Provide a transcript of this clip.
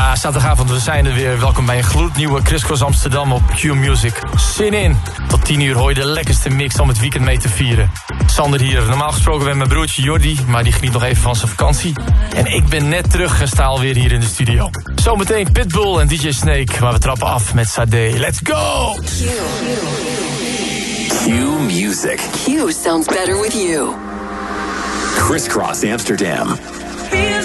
Ja, zaterdagavond, we zijn er weer. Welkom bij een gloednieuwe Crisscross Amsterdam op Q Music. Zin in. Tot 10 uur hoor je de lekkerste mix om het weekend mee te vieren. Sander hier. Normaal gesproken ben mijn broertje Jordi, maar die geniet nog even van zijn vakantie. En ik ben net terug, sta alweer hier in de studio. Zometeen Pitbull en DJ Snake, maar we trappen af met Sade. Let's go! Q Music. Q sounds better with you. Crisscross Amsterdam.